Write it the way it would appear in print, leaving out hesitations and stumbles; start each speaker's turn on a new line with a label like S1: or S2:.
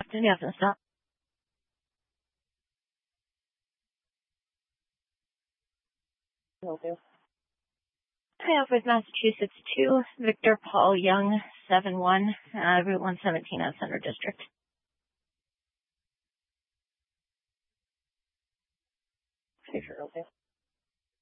S1: Did you have to stop?
S2: Okay.
S1: Hi, with Massachusetts 2, Victor Paul Young, 7-1, Route 117 out Center District.
S2: Sure, okay.